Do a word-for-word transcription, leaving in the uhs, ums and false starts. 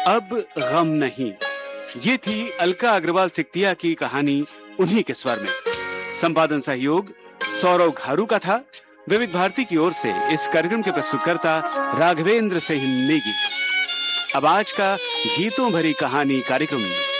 अब गम नहीं। ये थी अलका अग्रवाल सिकतिया की कहानी उन्हीं के स्वर में। संपादन सहयोग सौरव घारू का था। विविध भारती की ओर से इस कार्यक्रम के प्रस्तुतकर्ता राघवेंद्र सिंह नेगी। अब आज का गीतों भरी कहानी कार्यक्रम